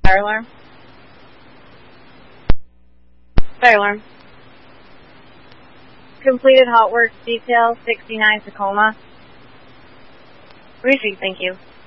Fire alarm. Fire alarm. Completed hot work detail 69 Tacoma. Briefing, thank you.